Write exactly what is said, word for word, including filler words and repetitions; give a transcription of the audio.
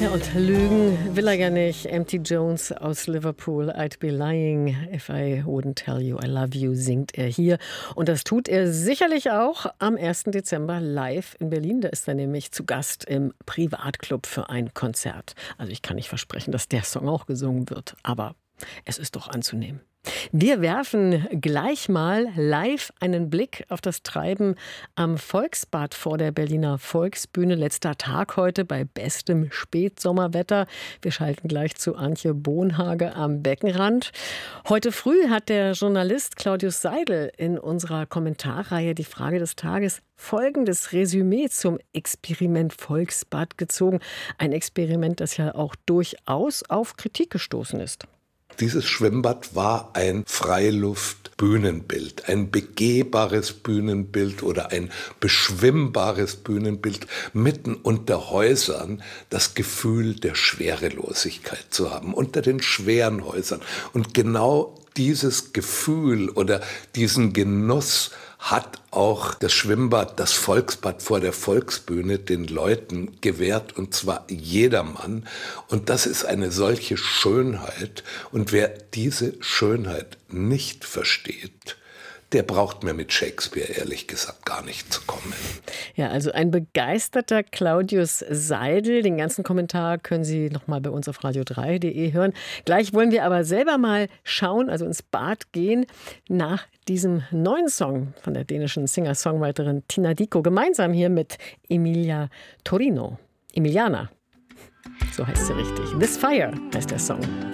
Ja, und lügen will er ja nicht. M T Jones aus Liverpool, I'd be lying if I wouldn't tell you I love you, singt er hier. Und das tut er sicherlich auch am ersten Dezember live in Berlin. Da ist er nämlich zu Gast im Privatclub für ein Konzert. Also ich kann nicht versprechen, dass der Song auch gesungen wird, aber es ist doch anzunehmen. Wir werfen gleich mal live einen Blick auf das Treiben am Volksbad vor der Berliner Volksbühne. Letzter Tag heute bei bestem Spätsommerwetter. Wir schalten gleich zu Antje Bohnhage am Beckenrand. Heute früh hat der Journalist Claudius Seidel in unserer Kommentarreihe die Frage des Tages folgendes Resümee zum Experiment Volksbad gezogen. Ein Experiment, das ja auch durchaus auf Kritik gestoßen ist. Dieses Schwimmbad war ein Freiluftbühnenbild, ein begehbares Bühnenbild oder ein beschwimmbares Bühnenbild, mitten unter Häusern das Gefühl der Schwerelosigkeit zu haben, unter den schweren Häusern. Und genau dieses Gefühl oder diesen Genuss hat auch das Schwimmbad, das Volksbad vor der Volksbühne den Leuten gewährt, und zwar jedermann. Und das ist eine solche Schönheit. Und wer diese Schönheit nicht versteht, der braucht mir mit Shakespeare ehrlich gesagt gar nicht zu kommen. Ja, also ein begeisterter Claudius Seidel. Den ganzen Kommentar können Sie noch mal bei uns auf radio drei punkt de hören. Gleich wollen wir aber selber mal schauen, also ins Bad gehen, nach diesem neuen Song von der dänischen Singer-Songwriterin Tina Dickow, gemeinsam hier mit Emilia Torino. Emiliana, so heißt sie richtig. This Fire heißt der Song.